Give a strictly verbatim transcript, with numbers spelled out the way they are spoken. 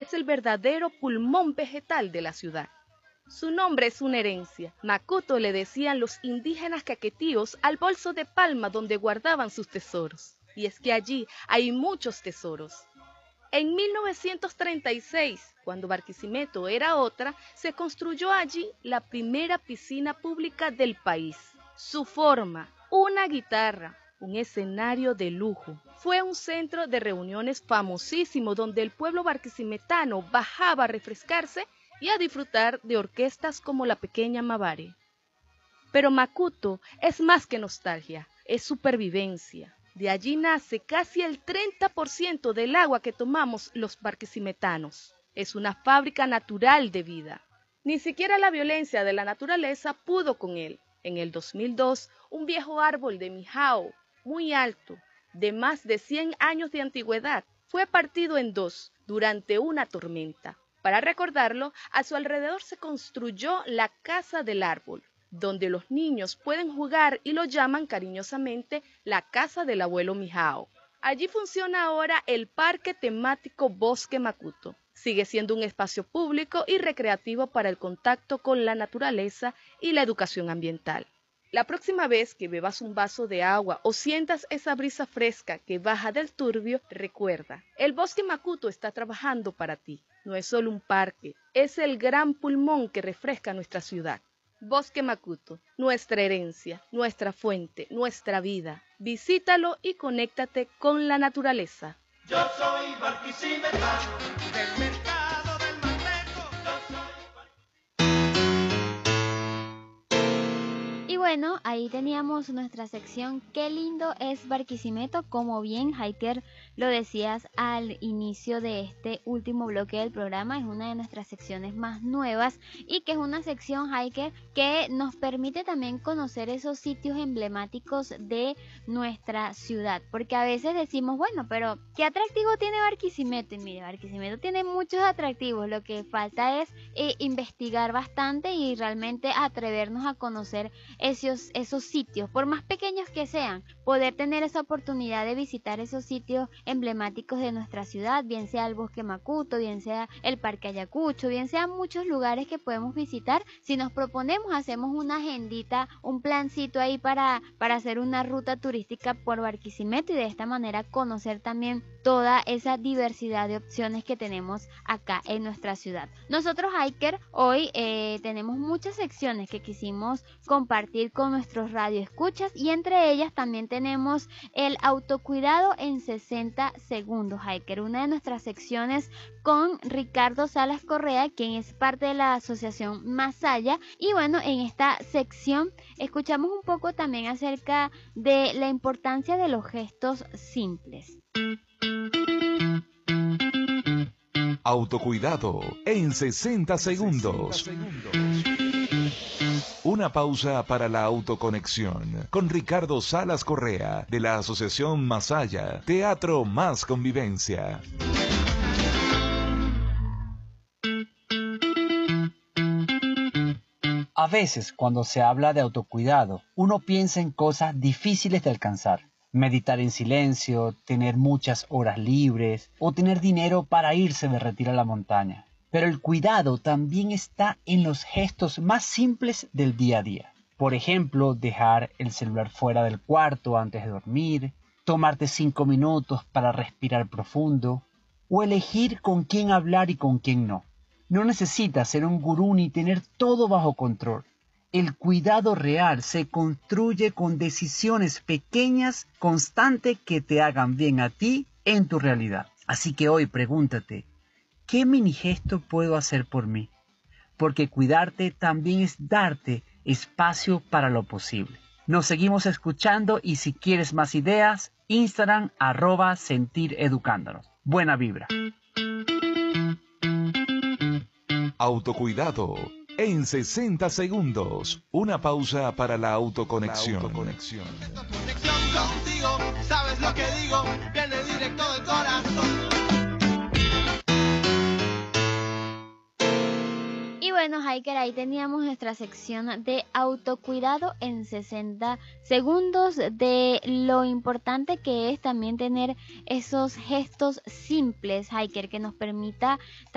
es el verdadero pulmón vegetal de la ciudad. Su nombre es una herencia. Macuto le decían los indígenas caquetíos al bolso de palma donde guardaban sus tesoros. Y es que allí hay muchos tesoros. En mil novecientos treinta y seis, cuando Barquisimeto era otra, se construyó allí la primera piscina pública del país. Su forma, una guitarra, un escenario de lujo. Fue un centro de reuniones famosísimo donde el pueblo barquisimetano bajaba a refrescarse y a disfrutar de orquestas como la Pequeña Mabare. Pero Macuto es más que nostalgia, es supervivencia. De allí nace casi el treinta por ciento del agua que tomamos los barquisimetanos. Es una fábrica natural de vida. Ni siquiera la violencia de la naturaleza pudo con él. En el dos mil dos, un viejo árbol de mijao, muy alto, de más de cien años de antigüedad, fue partido en dos durante una tormenta. Para recordarlo, a su alrededor se construyó la Casa del Árbol, donde los niños pueden jugar y lo llaman cariñosamente la Casa del Abuelo Mijao. Allí funciona ahora el Parque Temático Bosque Macuto. Sigue siendo un espacio público y recreativo para el contacto con la naturaleza y la educación ambiental. La próxima vez que bebas un vaso de agua o sientas esa brisa fresca que baja del turbio, recuerda, el Bosque Macuto está trabajando para ti. No es solo un parque, es el gran pulmón que refresca nuestra ciudad. Bosque Macuto, nuestra herencia, nuestra fuente, nuestra vida. Visítalo y conéctate con la naturaleza. Yo soy barquisimetano, del mercado del Manteco, yo soy Y bueno, ahí teníamos nuestra sección Qué lindo es Barquisimeto, como bien Hiker lo decías al inicio de este último bloque del programa, es una de nuestras secciones más nuevas y que es una sección, Hiker, que nos permite también conocer esos sitios emblemáticos de nuestra ciudad, porque a veces decimos, bueno, pero ¿qué atractivo tiene Barquisimeto? Y mire, Barquisimeto tiene muchos atractivos, lo que falta es eh, investigar bastante y realmente atrevernos a conocer esos, esos sitios, por más pequeños que sean, poder tener esa oportunidad de visitar esos sitios emblemáticos de nuestra ciudad, bien sea el Bosque Macuto, bien sea el Parque Ayacucho, bien sean muchos lugares que podemos visitar. Si nos proponemos, hacemos una agendita, un plancito ahí para, para hacer una ruta turística por Barquisimeto y de esta manera conocer también toda esa diversidad de opciones que tenemos acá en nuestra ciudad. Nosotros, Hiker, hoy eh, tenemos muchas secciones que quisimos compartir con nuestros radioescuchas y entre ellas también tenemos el autocuidado en sesenta segundos, Hiker, una de nuestras secciones con Ricardo Salas Correa, quien es parte de la asociación Masaya. Y bueno, en esta sección escuchamos un poco también acerca de la importancia de los gestos simples. Autocuidado en sesenta segundos. Una pausa para la autoconexión con Ricardo Salas Correa de la Asociación Masaya, Teatro Más Convivencia. A veces, cuando se habla de autocuidado, uno piensa en cosas difíciles de alcanzar. Meditar en silencio, tener muchas horas libres o tener dinero para irse de retiro a la montaña. Pero el cuidado también está en los gestos más simples del día a día. Por ejemplo, dejar el celular fuera del cuarto antes de dormir, tomarte cinco minutos para respirar profundo o elegir con quién hablar y con quién no. No necesitas ser un gurú ni tener todo bajo control. El cuidado real se construye con decisiones pequeñas, constantes, que te hagan bien a ti en tu realidad. Así que hoy pregúntate, ¿qué mini gesto puedo hacer por mí? Porque cuidarte también es darte espacio para lo posible. Nos seguimos escuchando y si quieres más ideas, Instagram arroba sentir educándonos. Buena vibra. Autocuidado en sesenta segundos. Una pausa para la autoconexión. Esta conexión contigo, sabes lo que digo, viene directo del corazón. Y bueno, Hiker, ahí teníamos nuestra sección de autocuidado en sesenta segundos, de lo importante que es también tener esos gestos simples, Hiker, que nos permita